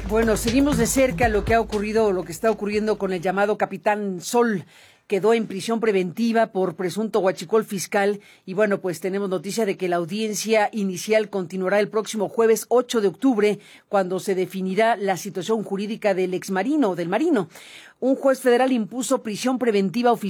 Bueno, seguimos de cerca lo que ha ocurrido, lo que está ocurriendo con el llamado Capitán Sol. Quedó en prisión preventiva por presunto huachicol fiscal y bueno, pues tenemos noticia de que la audiencia inicial continuará el próximo jueves 8 de octubre, cuando se definirá la situación jurídica del exmarino, del marino. Un juez federal impuso prisión preventiva oficial